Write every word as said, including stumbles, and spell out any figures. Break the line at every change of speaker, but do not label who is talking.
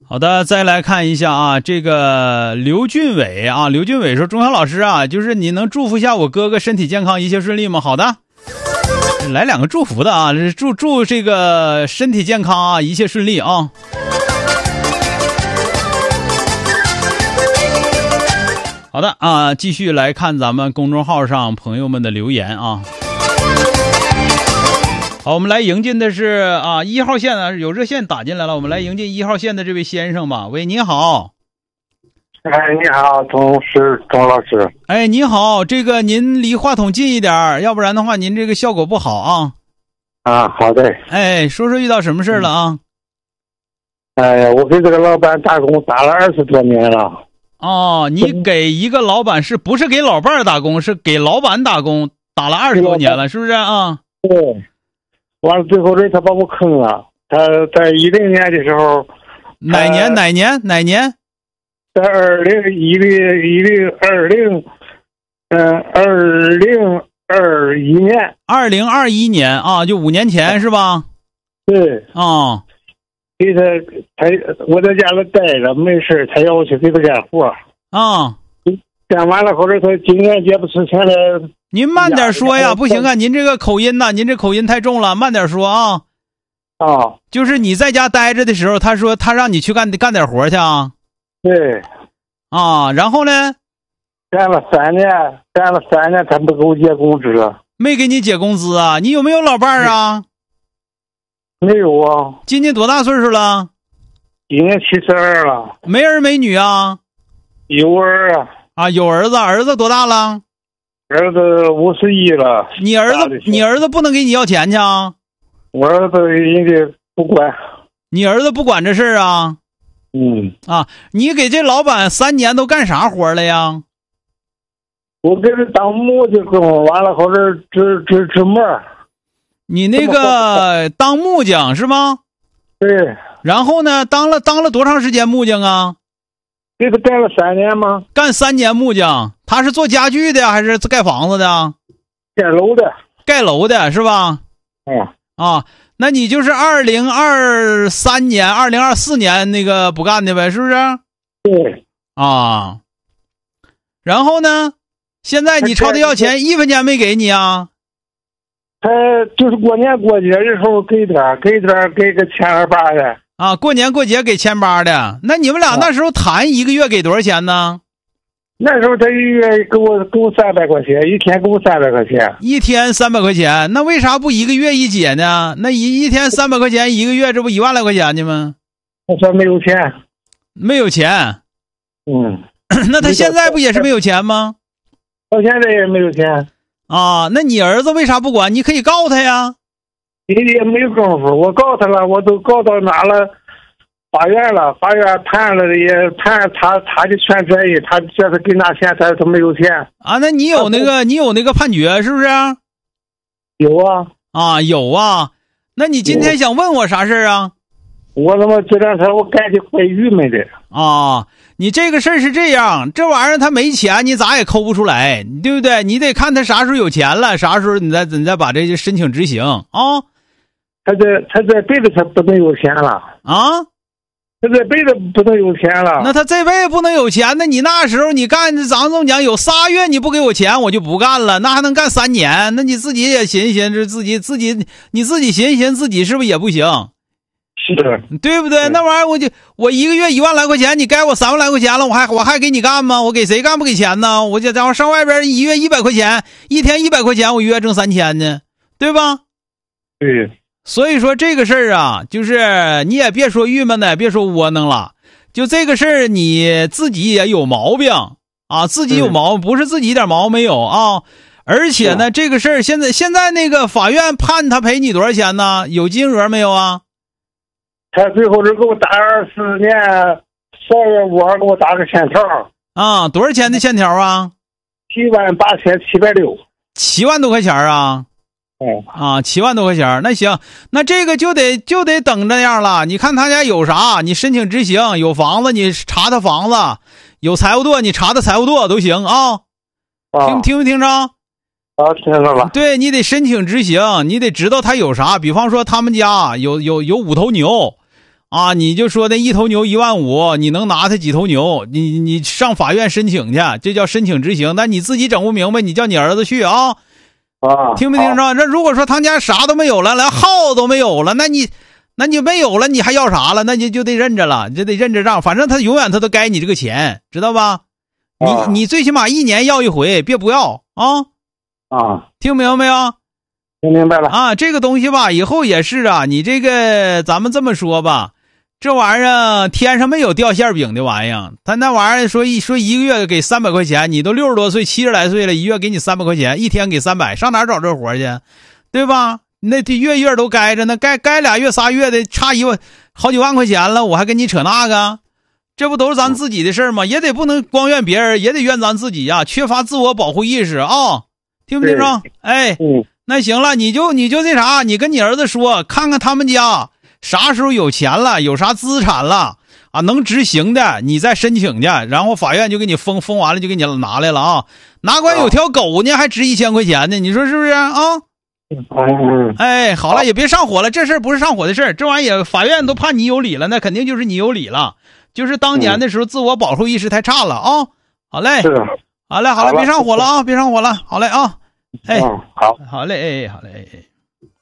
好的，再来看一下啊，这个刘俊伟啊，刘俊伟说：“钟晓老师啊，就是你能祝福一下我哥哥身体健康，一切顺利吗？”好的，来两个祝福的啊，祝祝这个身体健康啊，一切顺利啊。好的啊，继续来看咱们公众号上朋友们的留言啊。好，我们来迎进的是啊一号线啊，有热线打进来了，我们来迎进一号线的这位先生吧。喂，你好。
哎，你好，钟师钟老师。
哎，你好，这个您离话筒近一点，要不然的话您这个效果不好啊。
啊，好的。
哎，说说遇到什么事了啊？
哎呀，我给这个老板打工打了二十多年了。
哦，你给一个老板，是不是给老伴儿打工？是给老板打工，打了二十多年了，是不是啊？
对。完了，最后这他把我坑了。他在一零年的时候，
哪年？哪年？哪年？
在二零一零一零二零，嗯，二零二一年。
二零二一年啊，就五年前是吧？
对。
啊。
给他，他我在家里待着没事，他要我去给他干活。
啊。
干完了后头，他今年结不出钱来。
您慢点说呀，不行啊，您这个口音呐，您这口音太重了，慢点说啊。
啊，
就是你在家待着的时候，他说他让你去干干点活去啊。
对。
啊，然后呢？
干了三年，干了三年，他不给我结工资。
没给你结工资啊？你有没有老伴儿啊？
没有啊。
今年多大岁数了？
今年七十二了。
没儿没女啊？
有儿啊。
啊，有儿子，儿子多大了？
儿子五十一了。
你儿子，你儿子不能给你要钱去啊？
我儿子人家不管。
你儿子不管这事儿啊？
嗯。
啊，你给这老板三年都干啥活了呀？
我给他当木匠工，完了后头织织织膜。
你那个当木匠是吗？
对。
然后呢，当了当了多长时间木匠啊？
给他干了三年吗？
干三年木匠，他是做家具的还是盖房子的？
盖楼的。
盖楼的是吧？
嗯。
啊，那你就是二零二三年、二零二四年那个不干的呗，是不是？
对。
啊。然后呢？现在你朝他要钱，一分钱没给你啊？
他就是过年过节的时候给点，给点，给个千二八的。
啊，过年过节给千八的，那你们俩那时候谈一个月给多少钱呢？
那时候他一月给我给我三百块钱，一天给我三百块钱，
一天三百块钱，那为啥不一个月一结呢？那一一天三百块钱，一个月这不一万来块钱呢吗？
他说没有钱，
没有钱。
嗯，
那他现在不也是没有钱吗？
到现在也没有钱
啊。那你儿子为啥不管？你可以告他呀。
你也没有功夫，我告他了，我都告到哪了？法院了，法院判了，也判他他的全责任，他这次给拿钱，他他没有钱
啊。那你有那个你有那个判决是不是？
有啊。
啊，有啊。那你今天想问我啥事啊？
我他妈这两天我干的怪郁闷的
啊。你这个事儿是这样，这玩意儿他没钱，你咋也抠不出来，对不对？你得看他啥时候有钱了，啥时候你再你再把这些申请执行啊。
他这他这辈子他不能有钱了
啊。
他这辈子不能有钱了。
那他这辈子不能有钱，那你那时候你干，咱这么讲，有仨月你不给我钱，我就不干了，那还能干三年？那你自己也寻思寻思，自己自己你自己寻思寻思自己是不是也不行？
是，
对不对？那玩意儿我就我一个月一万来块钱，你该我三万来块钱了，我还我还给你干吗？我给谁干不给钱呢？我这家伙上外边一月一百块钱，一天一百块钱，我一月挣三千呢，对吧？
对。
所以说这个事儿啊，就是你也别说郁闷的，别说窝囊了，就这个事儿你自己也有毛病啊，自己有毛病，不是自己一点毛病没有啊。而且呢，这个事儿现在现在那个法院判他赔你多少钱呢？有金额没有啊？
他最后是给我打二四年十二月五号给我打个欠条
啊，多少钱的欠条啊？
七万八千七百六，
七万多块钱啊。
哦，
啊，七万多块钱，那行，那这个就得就得等这样了。你看他家有啥，你申请执行；有房子，你查他房子；有财务垛，你查他财务垛都行啊。
啊
听听没听着？
啊，听着了。
对，你得申请执行，你得知道他有啥。比方说他们家有有有五头牛， 啊，你就说那一头牛一万五，你能拿他几头牛？你你上法院申请去，这叫申请执行。那你自己整不明白，你叫你儿子去啊。
啊，
听没听着？那如果说他家啥都没有了，连号都没有了，那你那你没有了，你还要啥了？那你就得认着了，就得认着账。反正他永远他都该你这个钱，知道吧？你、
啊、
你最起码一年要一回，别不要啊。
啊，
听明白没有？
听明白了
啊，这个东西吧，以后也是啊。你这个咱们这么说吧。这玩意儿天上没有掉馅饼的玩意儿，他那玩意儿说一说一个月给三百块钱，你都六十多岁七十来岁了，一月给你三百块钱，一天给三百，上哪儿找这活去？对吧？那月月都该着呢，该该俩月仨月的差一万好几万块钱了，我还跟你扯那个？这不都是咱自己的事儿吗？也得不能光怨别人，也得怨咱自己呀、啊，缺乏自我保护意识啊、哦！听不听着？哎，
嗯，
那行了，你就你就那啥，你跟你儿子说，看看他们家。啥时候有钱了，有啥资产了啊，能执行的，你再申请去，然后法院就给你封封完了，就给你拿来了啊。哪管有条狗呢，还值一千块钱呢，你说是不是啊？
嗯，
哎，好了，也别上火了，这事儿不是上火的事儿，这玩意儿法院都判你有理了，那肯定就是你有理了，就是当年的时候自我保护意识太差了啊。好嘞，好嘞，好了，别上火了啊，别上火了，好嘞啊，哎，
好，
好嘞，哎，好嘞，哎。